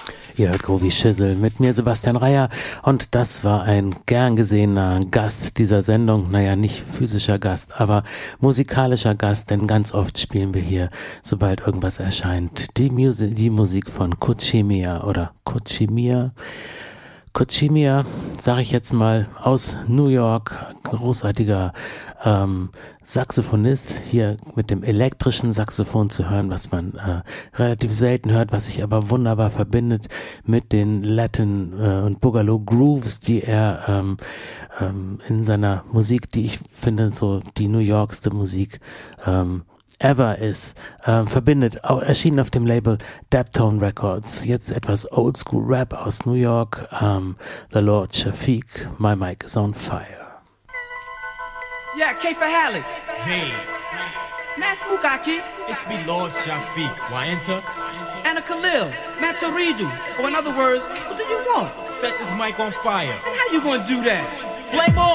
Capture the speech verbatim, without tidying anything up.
Ihr hört Groovy Schissel mit mir, Sebastian Reier, und das war ein gern gesehener Gast dieser Sendung. Naja, nicht physischer Gast, aber musikalischer Gast, denn ganz oft spielen wir hier, sobald irgendwas erscheint, die, Musi- die Musik von Kuchimia oder Kuchimia. Kuchimia, sage ich jetzt mal, aus New York, großartiger ähm, Saxophonist, hier mit dem elektrischen Saxophon zu hören, was man äh, relativ selten hört, was sich aber wunderbar verbindet mit den Latin äh, und Boogaloo Grooves, die er ähm, ähm, in seiner Musik, die ich finde so die New Yorkste Musik ähm, ever ist, ähm, verbindet, auch erschienen auf dem Label Daptone Records. Jetzt etwas Oldschool Rap aus New York, ähm, The Lord Shafiq, My Mic is on Fire. Yeah, K for Hallie. Jane, Man Spookaki. it's me, Lord Shafiq. Why enter? Anna Khalil. Man Taridu. Or in other words, what do you want? Set this mic on fire. And how you gonna do that? Play more.